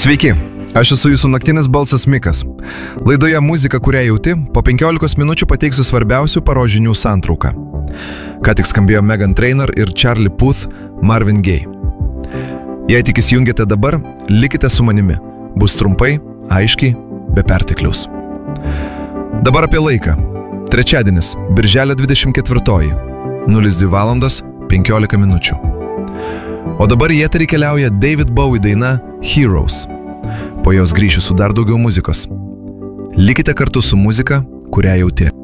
Sveiki, aš esu jūsų naktinis balsas Mikas. Laidoje Muzika, kurią jauti, po 15 minučių pateiksiu svarbiausių paros žinių santrauką. Ką tik skambėjo Meghan Trainor ir Charlie Puth Marvin Gaye. Jei tik įsijungėte dabar, likite su manimi. Bus trumpai, aiškiai, be pertekliaus. Dabar apie laiką. Trečiadienis, birželio 24, 02 valandos 15 minučių. O dabar į eterį keliauja David Bowie daina Heroes. Po jos grįšiu su dar daugiau muzikos. Likite kartu su muzika, kurią jauti.